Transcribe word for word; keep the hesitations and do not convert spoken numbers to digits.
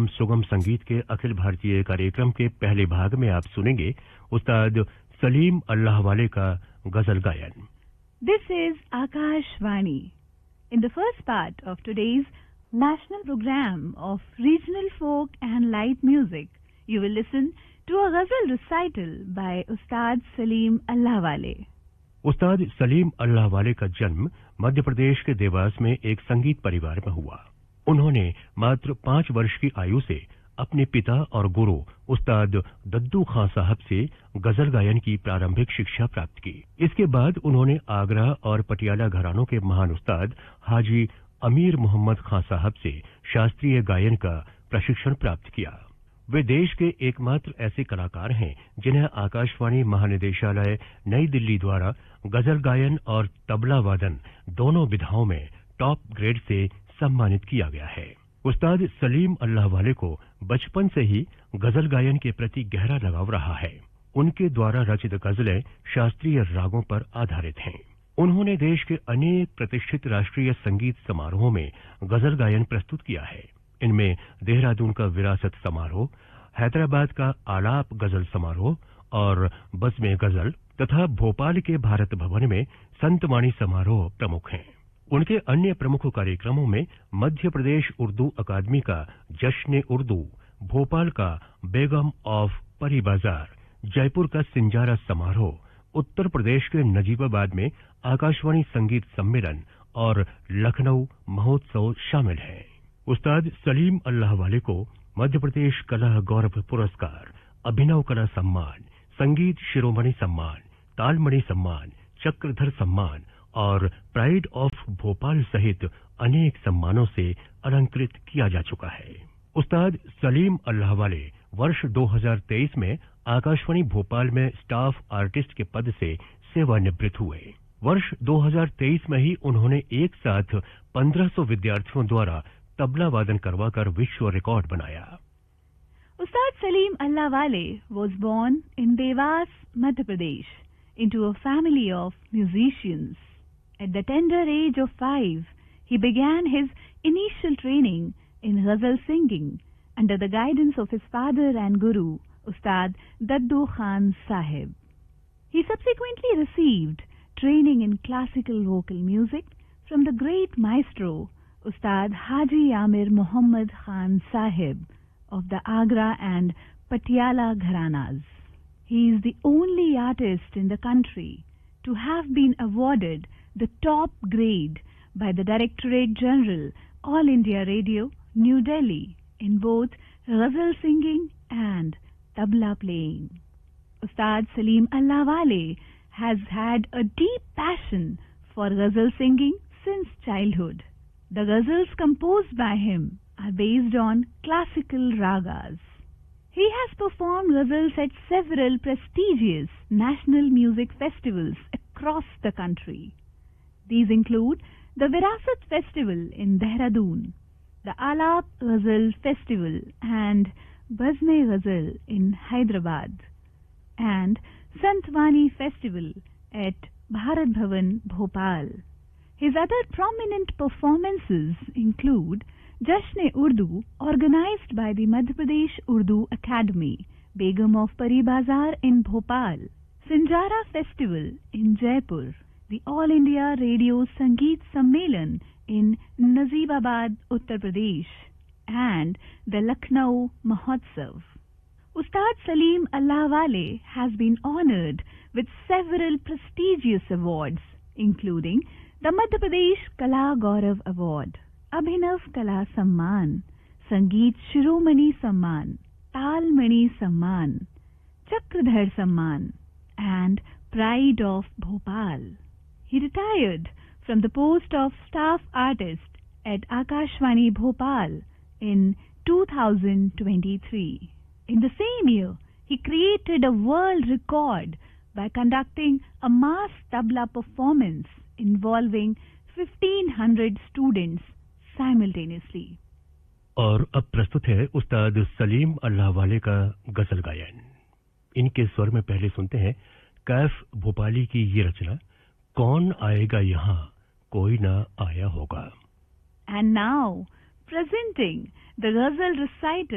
सुगम संगीत के अखिल भारतीय कार्यक्रम के पहले भाग में आप सुनेंगे उस्ताद सलीम अल्लाहवाले का गजल गायन। This is Akashvani. In the first part of today's national program of regional folk and light music, you will listen to a ghazal recital by Ustad Salim Allahwale. उस्ताद सलीम अल्लाहवाले का जन्म मध्य प्रदेश के देवास में एक संगीत परिवार में हुआ। उन्होंने मात्र पांच वर्ष की आयु से अपने पिता और गुरु उस्ताद दद्दू खां साहब से गजल गायन की प्रारंभिक शिक्षा प्राप्त की। इसके बाद उन्होंने आगरा और पटियाला घरानों के महान उस्ताद हाजी अमीर मोहम्मद खां साहब से शास्त्रीय गायन का प्रशिक्षण प्राप्त किया। वे देश के एकमात्र ऐसे कलाकार हैं जिन्हें आकाशवाणी महानिदेशालय नई दिल्ली द्वारा गजल गायन और तबला वादन दोनों विधाओं में टॉप ग्रेड से सम्मानित किया गया है। उस्ताद सलीम अल्लाहवाले को बचपन से ही गजल गायन के प्रति गहरा लगाव रहा है। उनके द्वारा रचित गजलें शास्त्रीय रागों पर आधारित हैं। उन्होंने देश के अनेक प्रतिष्ठित राष्ट्रीय संगीत समारोहों में गजल गायन प्रस्तुत किया है। इनमें देहरादून का विरासत समारोह, हैदराबाद का आलाप गजल समारोह और बज़्म गजल तथा भोपाल के भारत भवन में संतवाणी समारोह प्रमुख हैं। उनके अन्य प्रमुख कार्यक्रमों में मध्य प्रदेश उर्दू अकादमी का जश्न उर्दू, भोपाल का बेगम ऑफ परी बाजार, जयपुर का सिंजारा समारोह, उत्तर प्रदेश के नजीबाबाद में आकाशवाणी संगीत सम्मेलन और लखनऊ महोत्सव शामिल हैं। उस्ताद सलीम अल्लाहवाले को मध्य प्रदेश कला गौरव पुरस्कार, अभिनव कला सम्मान, संगीत शिरोमणि सम्मान, तालमणि सम्मान, चक्रधर सम्मान और प्राइड ऑफ भोपाल सहित अनेक सम्मानों से अलंकृत किया जा चुका है। उस्ताद सलीम अल्लाहवाले वर्ष दो हज़ार तेईस में आकाशवाणी भोपाल में स्टाफ आर्टिस्ट के पद से सेवानिवृत्त हुए। वर्ष दो हज़ार तेईस में ही उन्होंने एक साथ पंद्रह सौ विद्यार्थियों द्वारा तबला वादन करवाकर विश्व रिकॉर्ड बनाया। Ustad Salim Allahwale was born in Devas, Madhya Pradesh, into a family of musicians. At the tender age of five, he began his initial training in ghazal singing under the guidance of his father and guru, Ustad Daddu Khan Sahib. He subsequently received training in classical vocal music from the great maestro, Ustad Haji Amir Muhammad Khan Sahib of the Agra and Patiala Gharanas. He is the only artist in the country to have been awarded the top grade by the Directorate General, All India Radio, New Delhi, in both ghazal singing and tabla playing. Ustad Salim Allahwale has had a deep passion for ghazal singing since childhood. The ghazals composed by him are based on classical ragas. He has performed ghazals at several prestigious national music festivals across the country. These include the Virasat Festival in Dehradun, the Alap Ghazal Festival and Bazme Ghazal in Hyderabad, and Santwani Festival at Bharat Bhavan, Bhopal. His other prominent performances include Jashn Urdu, organized by the Madhya Pradesh Urdu Academy, Begum of Pari Bazaar in Bhopal, Sinjara Festival in Jaipur, the All India Radio Sangeet Sammelan in Nazibabad, Uttar Pradesh, and the Lucknow Mahotsav. Ustad Salim Allahwale has been honored with several prestigious awards, including the Madhya Pradesh Kala Gaurav Award, Abhinav Kala Samman, Sangeet Shiromani Samman, Talmani Samman, Chakradhar Samman, and Pride of Bhopal. He retired from the post of staff artist at Akashvani Bhopal in two thousand twenty-three. In the same year, he created a world record by conducting a mass tabla performance involving fifteen hundred students simultaneously. और अब प्रस्तुत है उस्ताद सलीम अल्लाहवाले का गजल गायन। इनके स्वर में पहले सुनते हैं कैफ भोपाली की ये रचना, कौन आएगा यहाँ कोई ना आया होगा। And now, presenting the ghazal recital